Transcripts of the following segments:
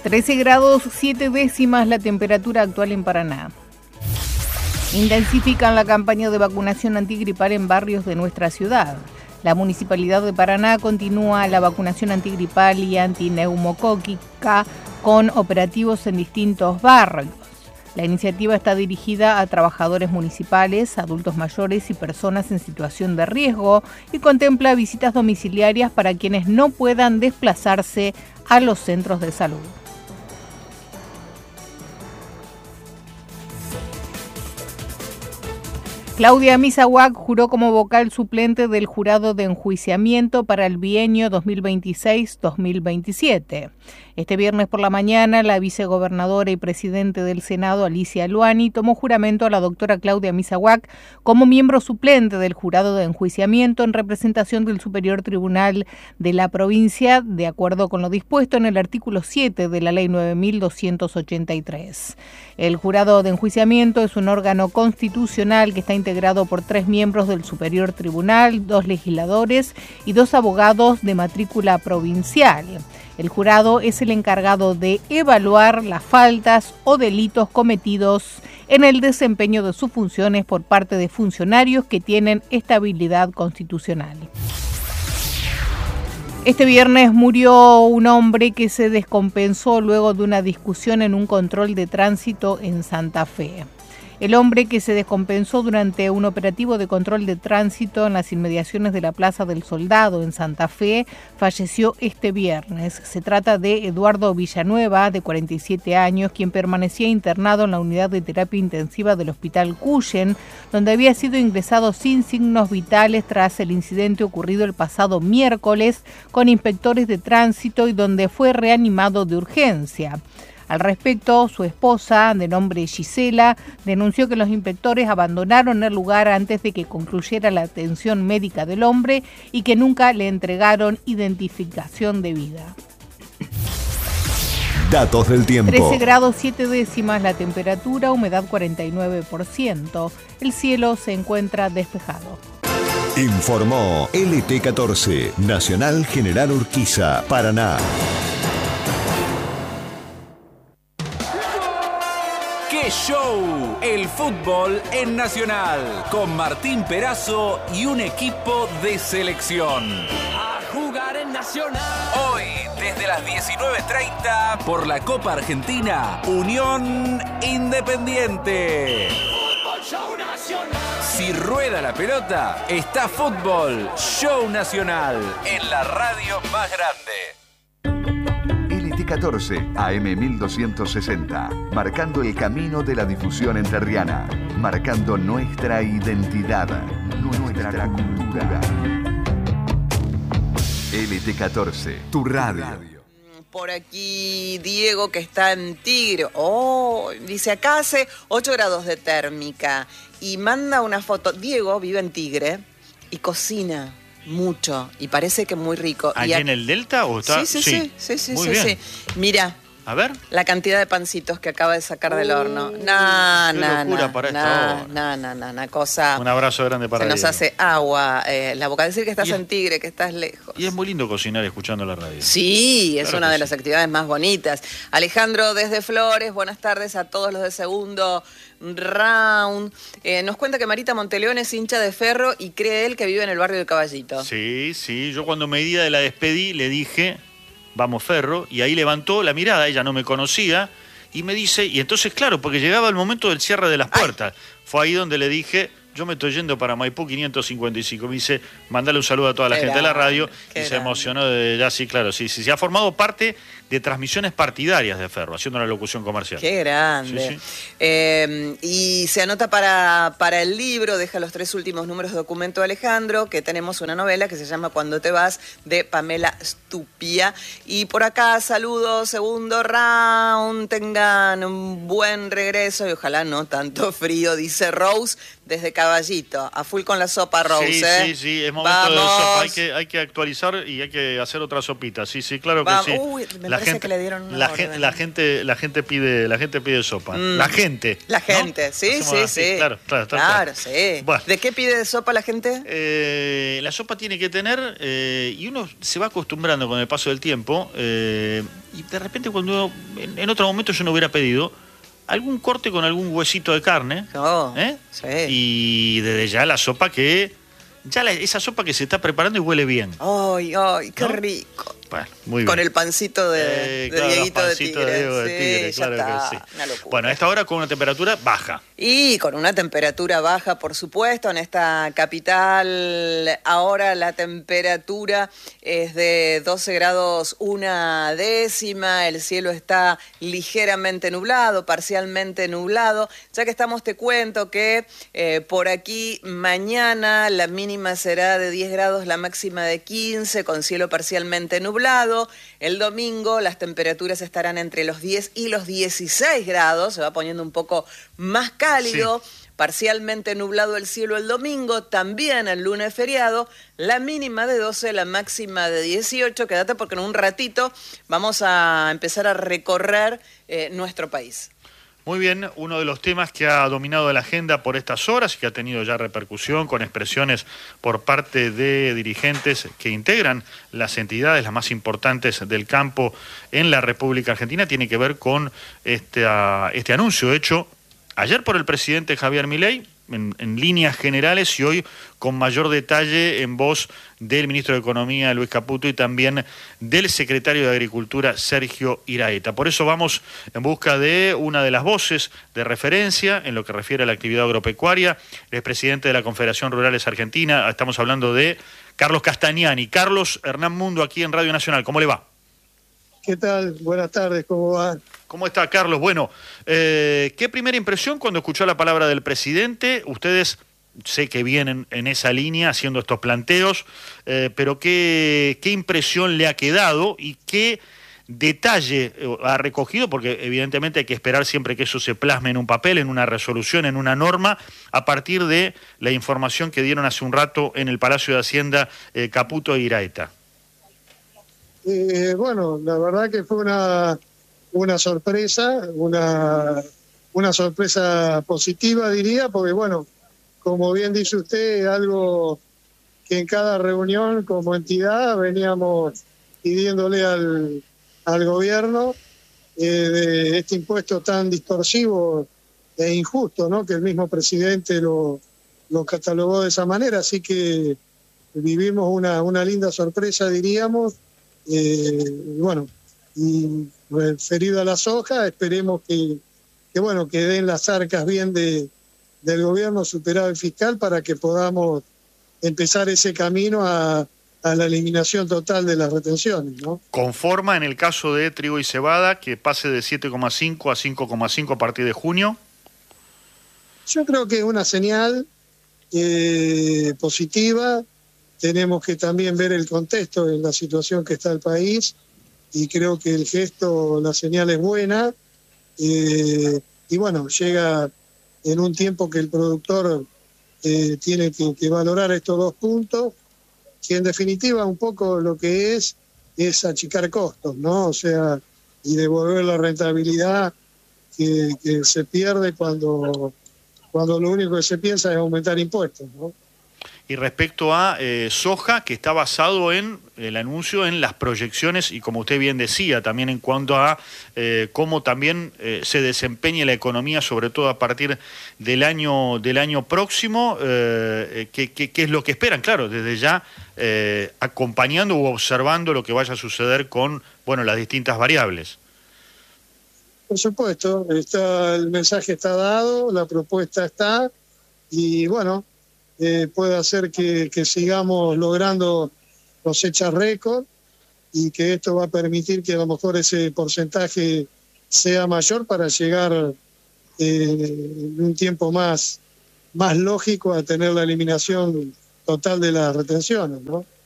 13 grados 7 décimas la temperatura actual en Paraná. Intensifican la campaña de vacunación antigripal en barrios de nuestra ciudad. La Municipalidad de Paraná continúa la vacunación antigripal y antineumocóquica con operativos en distintos barrios. La iniciativa está dirigida a trabajadores municipales, adultos mayores y personas en situación de riesgo y contempla visitas domiciliarias para quienes no puedan desplazarse a los centros de salud. Claudia Misahuac juró como vocal suplente del jurado de enjuiciamiento para el bienio 2026-2027. Este viernes por la mañana, la vicegobernadora y presidente del Senado, Alicia Luani, tomó juramento a la doctora Claudia Misahuac como miembro suplente del jurado de enjuiciamiento en representación del Superior Tribunal de la provincia, de acuerdo con lo dispuesto en el artículo 7 de la Ley 9.283. El jurado de enjuiciamiento es un órgano constitucional que está integrado por 3 miembros del Superior Tribunal, 2 legisladores y 2 abogados de matrícula provincial. El jurado es el encargado de evaluar las faltas o delitos cometidos en el desempeño de sus funciones por parte de funcionarios que tienen estabilidad constitucional. Este viernes murió un hombre que se descompensó luego de una discusión en un control de tránsito en Santa Fe. El hombre que se descompensó durante un operativo de control de tránsito en las inmediaciones de la Plaza del Soldado en Santa Fe falleció este viernes. Se trata de Eduardo Villanueva, de 47 años, quien permanecía internado en la unidad de terapia intensiva del Hospital Cuyen, donde había sido ingresado sin signos vitales tras el incidente ocurrido el pasado miércoles con inspectores de tránsito y donde fue reanimado de urgencia. Al respecto, su esposa, de nombre Gisela, denunció que los inspectores abandonaron el lugar antes de que concluyera la atención médica del hombre y que nunca le entregaron identificación debida. Datos del tiempo. 13 grados 7 décimas la temperatura, humedad 49%. El cielo se encuentra despejado. Informó LT14, Nacional General Urquiza, Paraná. ¡Qué show! El fútbol en Nacional, con Martín Perazo y un equipo de selección. A jugar en Nacional. Hoy, desde las 19:30, por la Copa Argentina, Unión Independiente. Fútbol Show Nacional. Si rueda la pelota, está Fútbol Show Nacional, en la radio más grande. LT14, AM 1260, marcando el camino de la difusión entrerriana, marcando nuestra identidad, nuestra cultura. LT14, tu radio. Por aquí Diego, que está en Tigre. Dice, acá hace 8 grados de térmica. Y manda una foto. Diego vive en Tigre y cocina mucho. Y parece que muy rico. ¿Allí en el Delta o está? Sí. Muy bien. Sí. Mira. A ver. La cantidad de pancitos que acaba de sacar del horno. Qué locura para esta Una cosa. Un abrazo grande para Diego. Se nos hace agua la boca. Decir que estás en Tigre, que estás lejos. Y es muy lindo cocinar escuchando la radio. Sí, es una de las actividades más bonitas. Alejandro desde Flores, buenas tardes a todos los de segundo round. Nos cuenta que Marita Monteleón es hincha de Ferro y cree él que vive en el barrio del Caballito. Sí. Yo cuando me di de la despedí le dije, vamos Ferro, y ahí levantó la mirada, ella no me conocía, y me dice, y entonces claro, porque llegaba el momento del cierre de las puertas. Fue ahí donde le dije, yo me estoy yendo para Maipú 555. Me dice, mandale un saludo a toda la gente de la radio. Y se emocionó de ya, sí, claro, sí. Ha formado parte de transmisiones partidarias de Ferro, haciendo la locución comercial. Qué grande. Sí. Y se anota para el libro, deja los 3 últimos números de documento de Alejandro, que tenemos una novela que se llama Cuando te vas, de Pamela Stupia. Y por acá, saludos, segundo round, tengan un buen regreso y ojalá no tanto frío, dice Rose desde Caballito, a full con la sopa Rose. Sí, es momento de sopa, hay que actualizar y hay que hacer otra sopita, sí, claro que sí. Uy, me parece que le dieron una orden. La gente pide sopa. La gente, sí. Claro, sí. Bueno. ¿De qué pide sopa la gente? La sopa tiene que tener, y uno se va acostumbrando con el paso del tiempo, y de repente cuando en otro momento yo no hubiera pedido algún corte con algún huesito de carne, Sí. Y desde ya la sopa esa sopa que se está preparando y huele bien. ¡Ay, qué rico! Bueno, muy bien. Con el pancito de Dieguito de Tigre. Claro está, que sí. una locura. Bueno, a esta hora con una temperatura baja. Y con una temperatura baja, por supuesto, en esta capital. Ahora la temperatura es de 12 grados 1/10. El cielo está ligeramente nublado, parcialmente nublado. Ya que estamos, te cuento que por aquí mañana la mínima será de 10 grados, la máxima de 15, con cielo parcialmente nublado. El domingo las temperaturas estarán entre los 10 y los 16 grados, se va poniendo un poco más cálido, parcialmente nublado el cielo el domingo, también el lunes feriado, la mínima de 12, la máxima de 18. Quédate porque en un ratito vamos a empezar a recorrer nuestro país. Muy bien, uno de los temas que ha dominado la agenda por estas horas y que ha tenido ya repercusión con expresiones por parte de dirigentes que integran las entidades, las más importantes del campo en la República Argentina, tiene que ver con este anuncio hecho ayer por el presidente Javier Milei, en líneas generales, y hoy con mayor detalle en voz del ministro de Economía, Luis Caputo, y también del secretario de Agricultura, Sergio Iraeta. Por eso vamos en busca de una de las voces de referencia en lo que refiere a la actividad agropecuaria. El presidente de la Confederación Rurales Argentina, estamos hablando de Carlos Castagnani. Carlos, Hernán Mundo, aquí en Radio Nacional. ¿Cómo le va? ¿Qué tal? Buenas tardes, ¿cómo va? ¿Cómo está, Carlos? Bueno, ¿qué primera impresión cuando escuchó la palabra del presidente? Ustedes sé que vienen en esa línea haciendo estos planteos, pero ¿qué impresión le ha quedado y qué detalle ha recogido? Porque evidentemente hay que esperar siempre que eso se plasme en un papel, en una resolución, en una norma, a partir de la información que dieron hace un rato en el Palacio de Hacienda Caputo e Iraeta. Bueno, la verdad que fue una sorpresa, una sorpresa positiva, diría, porque bueno, como bien dice usted, algo que en cada reunión como entidad veníamos pidiéndole al gobierno de este impuesto tan distorsivo e injusto, ¿no? Que el mismo presidente lo catalogó de esa manera, así que vivimos una linda sorpresa, diríamos. Bueno, y referido a la soja, esperemos que den las arcas bien del gobierno superávit fiscal para que podamos empezar ese camino a la eliminación total de las retenciones, ¿no? ¿Conforma en el caso de trigo y cebada que pase de 7,5 a 5,5 a partir de junio? Yo creo que es una señal positiva. Tenemos que también ver el contexto en la situación que está el país, y creo que el gesto, la señal es buena, y bueno, llega en un tiempo que el productor tiene que valorar estos dos puntos, que en definitiva un poco lo que es achicar costos, ¿no? O sea, y devolver la rentabilidad que se pierde cuando lo único que se piensa es aumentar impuestos, ¿no? Y respecto a soja, que está basado en el anuncio, en las proyecciones, y como usted bien decía, también en cuanto a cómo también se desempeña la economía, sobre todo a partir del año próximo, ¿qué es lo que esperan? Claro, desde ya acompañando u observando lo que vaya a suceder con, bueno, las distintas variables. Por supuesto, el mensaje está dado, la propuesta está, y bueno, puede hacer que sigamos logrando cosechas récord, y que esto va a permitir que a lo mejor ese porcentaje sea mayor para llegar en un tiempo más lógico a tener la eliminación total de las retenciones, ¿no?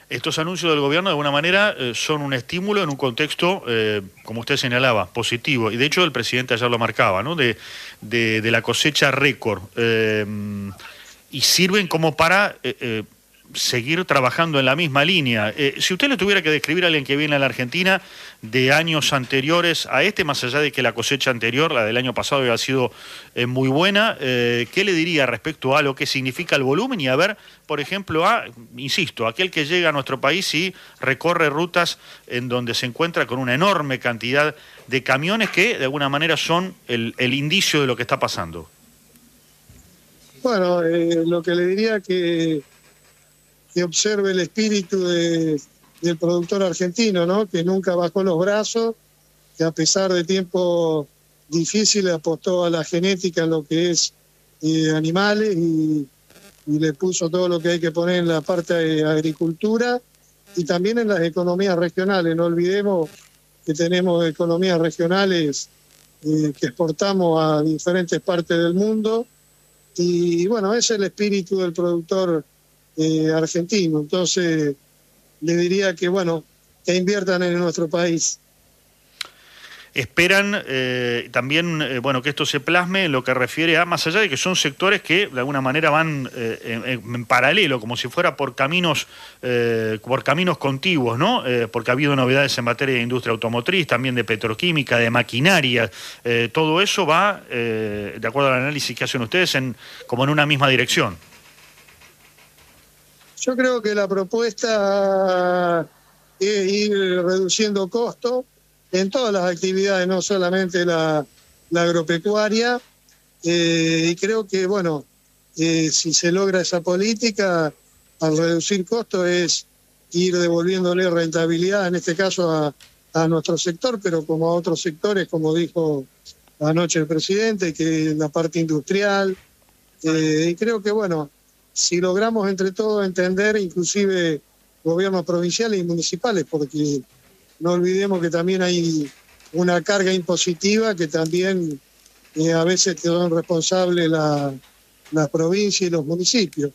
Estos anuncios del gobierno, de alguna manera, son un estímulo en un contexto, como usted señalaba, positivo. Y de hecho el presidente ayer lo marcaba, ¿no? De la cosecha récord. Y sirven como para seguir trabajando en la misma línea. Si usted le tuviera que describir a alguien que viene a la Argentina de años anteriores a este, más allá de que la cosecha anterior, la del año pasado, había sido muy buena, ¿qué le diría respecto a lo que significa el volumen? Y a ver, por ejemplo, insisto, aquel que llega a nuestro país y recorre rutas en donde se encuentra con una enorme cantidad de camiones que de alguna manera son el indicio de lo que está pasando. Bueno, lo que le diría que observe el espíritu del productor argentino, ¿no? Que nunca bajó los brazos, que a pesar de tiempos difíciles apostó a la genética en lo que es animales y le puso todo lo que hay que poner en la parte de agricultura y también en las economías regionales. No olvidemos que tenemos economías regionales que exportamos a diferentes partes del mundo y bueno, ese es el espíritu del productor argentino. Entonces le diría que bueno, que inviertan en nuestro país. Esperan también bueno, que esto se plasme en lo que refiere a, más allá de que son sectores que de alguna manera van en paralelo, como si fuera por caminos contiguos, ¿no? Porque ha habido novedades en materia de industria automotriz, también de petroquímica, de maquinaria, todo eso va, de acuerdo al análisis que hacen ustedes, como en una misma dirección. Yo creo que la propuesta es ir reduciendo costos en todas las actividades, no solamente la agropecuaria, y creo que, bueno, si se logra esa política, al reducir costos es ir devolviéndole rentabilidad, en este caso a nuestro sector, pero como a otros sectores, como dijo anoche el presidente, que es la parte industrial, y creo que, bueno, si logramos entre todos entender, inclusive gobiernos provinciales y municipales, porque no olvidemos que también hay una carga impositiva que también a veces son responsables las provincias y los municipios.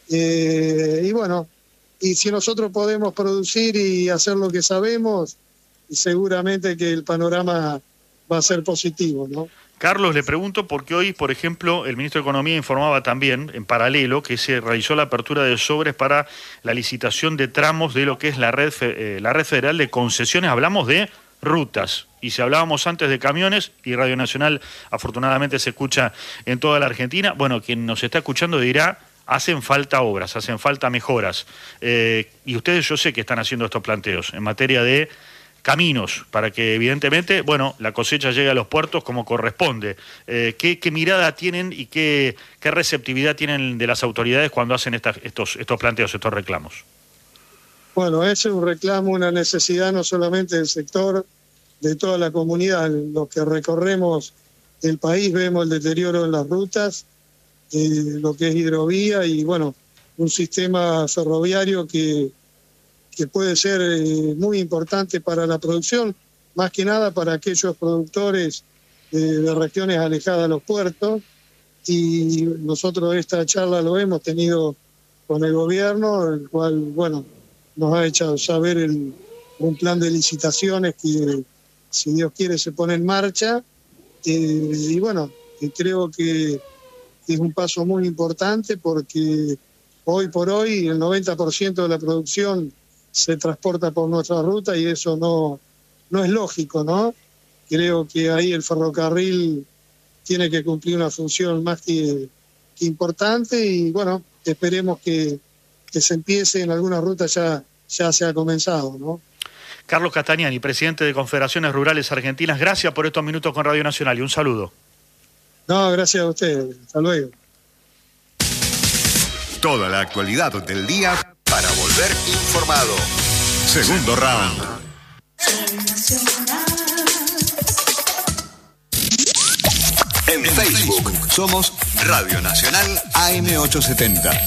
Y bueno, y si nosotros podemos producir y hacer lo que sabemos, seguramente que el panorama va a ser positivo, ¿no? Carlos, le pregunto porque hoy, por ejemplo, el ministro de Economía informaba también, en paralelo, que se realizó la apertura de sobres para la licitación de tramos de lo que es la red federal de concesiones. Hablamos de rutas, y si hablábamos antes de camiones, y Radio Nacional afortunadamente se escucha en toda la Argentina, bueno, quien nos está escuchando dirá, hacen falta obras, hacen falta mejoras. Y ustedes yo sé que están haciendo estos planteos en materia de caminos, para que evidentemente, bueno, la cosecha llegue a los puertos como corresponde. ¿Qué mirada tienen y qué receptividad tienen de las autoridades cuando hacen estos planteos, estos reclamos? Bueno, ese es un reclamo, una necesidad no solamente del sector, de toda la comunidad. Los que recorremos el país vemos el deterioro en las rutas, lo que es hidrovía y, bueno, un sistema ferroviario que puede ser muy importante para la producción, más que nada para aquellos productores de regiones alejadas de los puertos. Y nosotros esta charla lo hemos tenido con el gobierno, el cual, bueno, nos ha hecho saber un plan de licitaciones que, si Dios quiere, se pone en marcha. Y bueno, creo que es un paso muy importante porque hoy por hoy el 90% de la producción se transporta por nuestra ruta y eso no es lógico, ¿no? Creo que ahí el ferrocarril tiene que cumplir una función más que importante y bueno, esperemos que se empiece en algunas rutas, ya se ha comenzado, ¿no? Carlos Castagnani, presidente de Confederaciones Rurales Argentinas, gracias por estos minutos con Radio Nacional y un saludo. No, gracias a ustedes, hasta luego. Toda la actualidad del día para volver informado. Segundo round. En Facebook somos Radio Nacional AM870.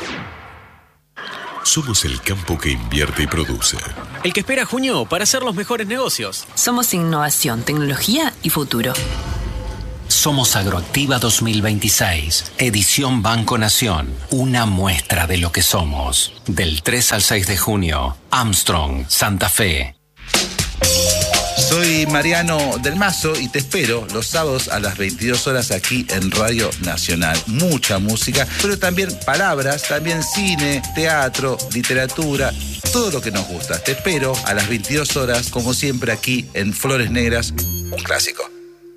Somos el campo que invierte y produce. El que espera junio para hacer los mejores negocios. Somos innovación, tecnología y futuro. Somos Somos Agroactiva 2026, edición Banco Nación. Una muestra de lo que somos. Del 3 al 6 de junio, Armstrong, Santa Fe. Soy Mariano del Mazo y te espero los sábados a las 22 horas aquí en Radio Nacional. Mucha música, pero también palabras, también cine, teatro, literatura, todo lo que nos gusta. Te espero a las 22 horas, como siempre aquí en Flores Negras, un clásico.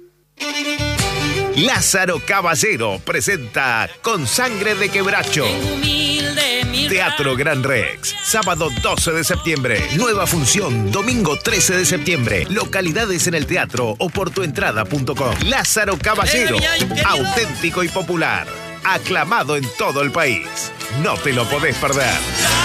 Lázaro Caballero presenta Con Sangre de Quebracho. Teatro Gran Rex, sábado 12 de septiembre. Nueva función, domingo 13 de septiembre. Localidades en el teatro o por tuentrada.com. Lázaro Caballero, auténtico y popular. Aclamado en todo el país. No te lo podés perder.